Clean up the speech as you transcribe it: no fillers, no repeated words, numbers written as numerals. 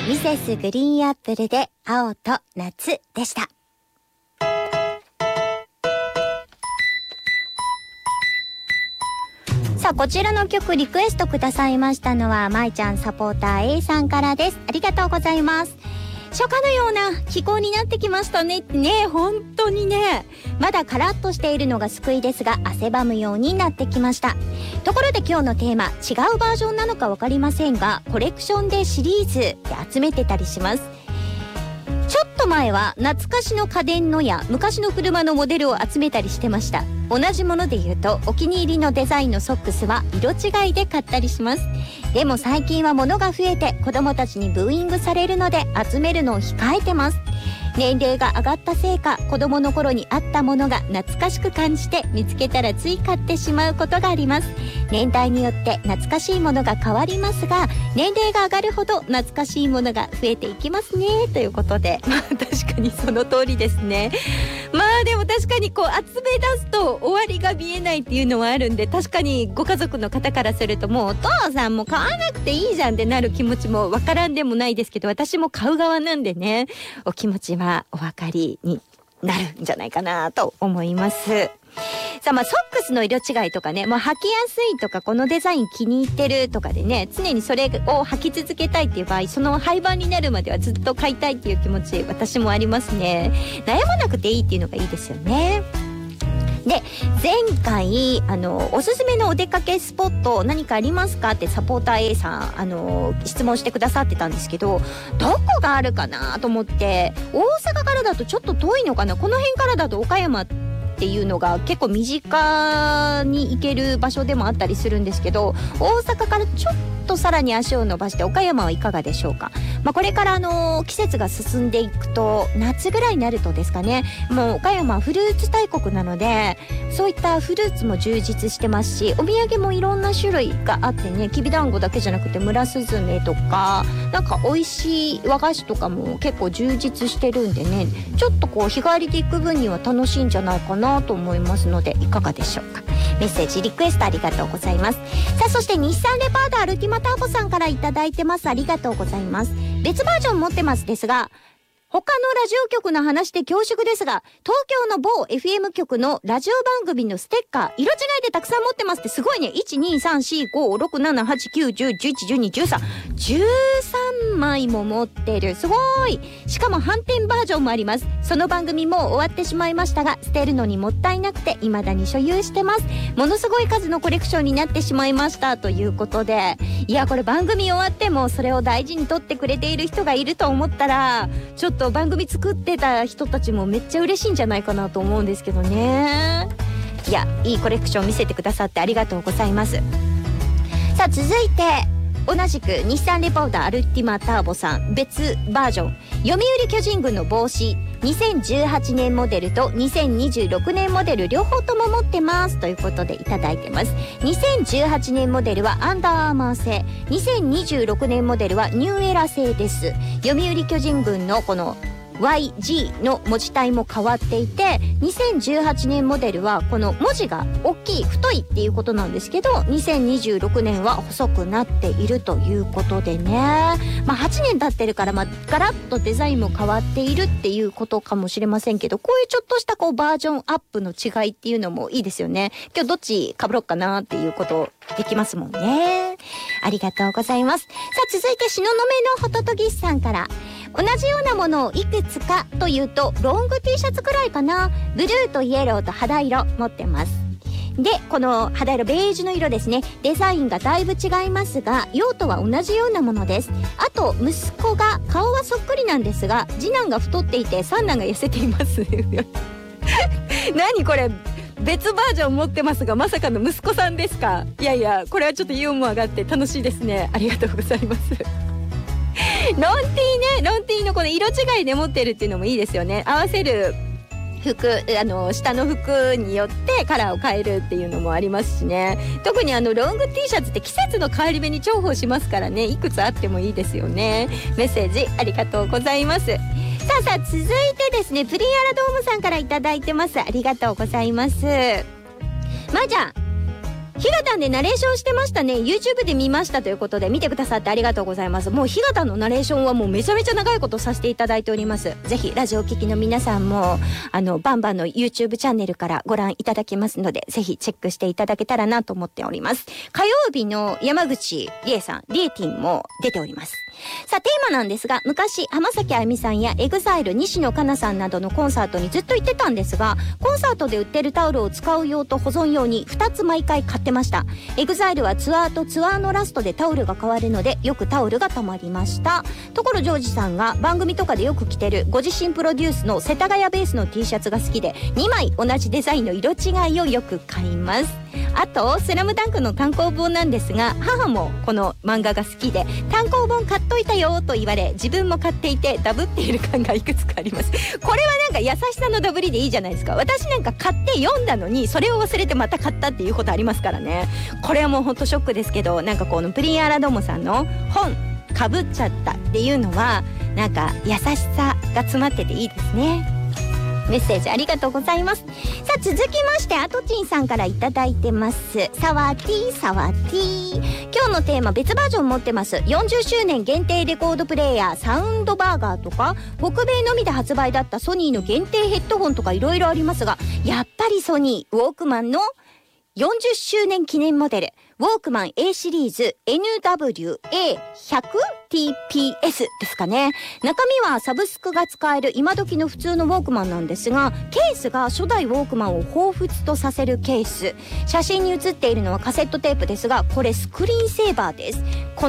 ミセスグリーンアップルで青と夏でした。さあ、こちらの曲リクエストくださいましたのはまいちゃんサポーター A さんからです。ありがとうございます。初夏のような気候になってきましたねってね、本当にね、まだカラッとしているのが救いですが、汗ばむようになってきました。ところで今日のテーマ、違うバージョンなのかわかりませんが、コレクションでシリーズで集めてたりします。ちょっと前は懐かしの家電のや昔の車のモデルを集めたりしてました。同じもので言うと、お気に入りのデザインのソックスは色違いで買ったりします。でも最近は物が増えて子供たちにブーイングされるので集めるのを控えてます。年齢が上がったせいか、子供の頃にあったものが懐かしく感じて見つけたらつい買ってしまうことがあります。年代によって懐かしいものが変わりますが、年齢が上がるほど懐かしいものが増えていきますね、ということで、確かにその通りですね。でも確かにこう集め出すと終わりが見えないっていうのはあるんで、確かにご家族の方からすると、もうお父さんも買わなくていいじゃんってなる気持ちもわからんでもないですけど、私も買う側なんでね、お気持ちはお分かりになるんじゃないかなと思います。さあ、ソックスの色違いとかね、履きやすいとか、このデザイン気に入ってるとかでね、常にそれを履き続けたいっていう場合、その廃盤になるまではずっと買いたいっていう気持ち、私もありますね。悩まなくていいっていうのがいいですよね。で、前回おすすめのお出かけスポット何かありますかってサポーター A さん質問してくださってたんですけど、どこがあるかなと思って、大阪からだとちょっと遠いのかな、この辺からだと岡山っていうのが結構身近に行ける場所でもあったりするんですけど、大阪からちょっとさらに足を伸ばして岡山はいかがでしょうか。これから季節が進んでいくと、夏ぐらいになるとですかね、もう岡山はフルーツ大国なので、そういったフルーツも充実してますし、お土産もいろんな種類があってね、きびだんごだけじゃなくて村すずめとか、なんか美味しい和菓子とかも結構充実してるんでね、ちょっとこう日帰りで行く分には楽しいんじゃないかなと思いますので、いかがでしょうか。メッセージリクエストありがとうございます。さあ、そして日産レパードアルティマターボさんからいただいてます。ありがとうございます。別バージョン持ってますですが、他のラジオ局の話で恐縮ですが、東京の某 FM 局のラジオ番組のステッカー、色違いでたくさん持ってますって、すごいね。1,2,3,4,5,6,7,8,9,10,11,12,13 13枚も持ってる。すごい。しかも反転バージョンもあります。その番組も終わってしまいましたが、捨てるのにもったいなくて未だに所有してます。ものすごい数のコレクションになってしまいました、ということで、いや、これ番組終わってもそれを大事に取ってくれている人がいると思ったら、ちょっと番組作ってた人たちもめっちゃ嬉しいんじゃないかなと思うんですけどね。いや、いいコレクション見せてくださってありがとうございます。さあ、続いて同じく日産レポーターアルティマターボさん、別バージョン、読売巨人軍の帽子、2018年モデルと2026年モデル両方とも持ってますということでいただいてます。2018年モデルはアンダーアーマー製、2026年モデルはニューエラ製です。読売巨人軍のこのYG の文字体も変わっていて、2018年モデルはこの文字が大きい、太いっていうことなんですけど、2026年は細くなっているということでね、8年経ってるからガラッとデザインも変わっているっていうことかもしれませんけど、こういうちょっとしたバージョンアップの違いっていうのもいいですよね。今日どっち被ろうかなっていうことできますもんね。ありがとうございます。さあ、続いて東雲のホトトギスさんから、同じようなものをいくつかというと、ロング T シャツくらいかな。ブルーとイエローと肌色持ってます。で、この肌色ベージュの色ですね、デザインがだいぶ違いますが、用途は同じようなものです。あと息子が顔はそっくりなんですが、次男が太っていて三男が痩せています何これ、別バージョン持ってますが、まさかの息子さんですか。いやいや、これはちょっとユーモアがあって楽しいですね。ありがとうございますロンティーね、ロンティーのこの色違いで持ってるっていうのもいいですよね。合わせる服、下の服によってカラーを変えるっていうのもありますしね。特にロング T シャツって季節の変わり目に重宝しますからね、いくつあってもいいですよね。メッセージありがとうございます。さあ続いてですね、プリンアラドームさんからいただいてます。ありがとうございます。まーちゃん、 ひがたんでナレーションしてましたね。 YouTube で見ましたということで、見てくださってありがとうございます。もうひがたんのナレーションはもうめちゃめちゃ長いことさせていただいております。ぜひラジオ聴きの皆さんもバンバンの YouTube チャンネルからご覧いただけますので、ぜひチェックしていただけたらなと思っております。火曜日の山口理恵さん、リエティンも出ております。さあテーマなんですが、昔浜崎あゆみさんやEXILE西野カナさんなどのコンサートにずっと行ってたんですが、コンサートで売ってるタオルを使う用と保存用に2つ毎回買ってました。EXILEはツアーとツアーのラストでタオルが変わるので、よくタオルが溜まりました。所ジョージさんが番組とかでよく着てるご自身プロデュースの世田谷ベースの T シャツが好きで、2枚同じデザインの色違いをよく買います。あとスラムダンクの単行本なんですが、母もこの漫画が好きで単行本買っといたよと言われ、自分も買っていてダブっている感がいくつかあります。これはなんか優しさのダブりでいいじゃないですか。私なんか買って読んだのにそれを忘れてまた買ったっていうことありますからね。これはもうほんとショックですけど、なんかこのプリンアラドモさんの本かぶっちゃったっていうのはなんか優しさが詰まってていいですね。メッセージありがとうございます。さあ続きましてアトチンさんからいただいてます。サワティーサワティー。今日のテーマ別バージョン持ってます。40周年限定レコードプレイヤーサウンドバーガーとか、北米のみで発売だったソニーの限定ヘッドホンとかいろいろありますが、やっぱりソニーウォークマンの40周年記念モデルウォークマン A シリーズ NWA100TPS ですかね。中身はサブスクが使える今時の普通のウォークマンなんですが、ケースが初代ウォークマンを彷彿とさせるケース。写真に写っているのはカセットテープですが、これスクリーンセーバーです。